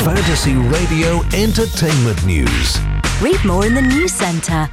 Fantasy Radio Entertainment News. Read more in the News Centre at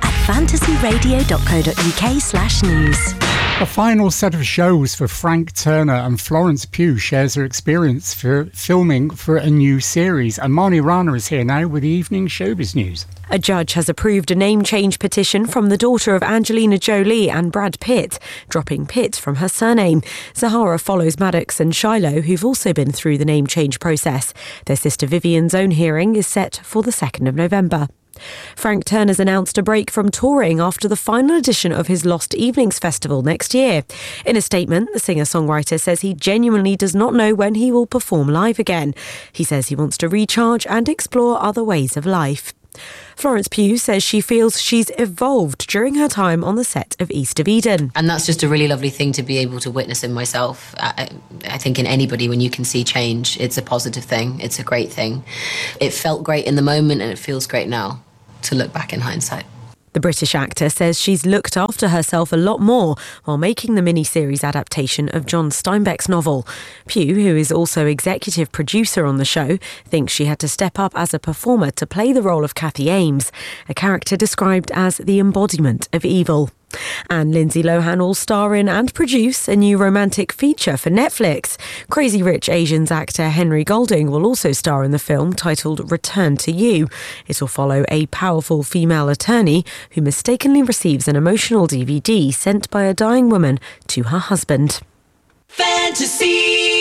fantasyradio.co.uk/news. The final set of shows for Frank Turner and Florence Pugh shares her experience for filming for a new series. And Marnie Rana is here now with the evening showbiz news. A judge has approved a name change petition from the daughter of Angelina Jolie and Brad Pitt, dropping Pitt from her surname. Zahara follows Maddox and Shiloh, who've also been through the name change process. Their sister Vivian's own hearing is set for the 2nd of November. Frank Turner's announced a break from touring after the final edition of his Lost Evenings Festival next year. In a statement, the singer-songwriter says he genuinely does not know when he will perform live again. He says he wants to recharge and explore other ways of life. Florence Pugh says she feels she's evolved during her time on the set of East of Eden. And that's just a really lovely thing to be able to witness in myself. I think in anybody, when you can see change, it's a positive thing. It's a great thing. It felt great in the moment and it feels great now to look back in hindsight. The British actor says she's looked after herself a lot more while making the miniseries adaptation of John Steinbeck's novel. Pugh, who is also executive producer on the show, thinks she had to step up as a performer to play the role of Kathy Ames, a character described as the embodiment of evil. And Lindsay Lohan will star in and produce a new romantic feature for Netflix. Crazy Rich Asians actor Henry Golding will also star in the film titled Return to You. It will follow a powerful female attorney who mistakenly receives an emotional DVD sent by a dying woman to her husband.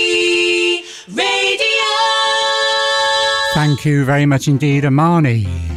Fantasy Radio. Thank you very much indeed, Amani.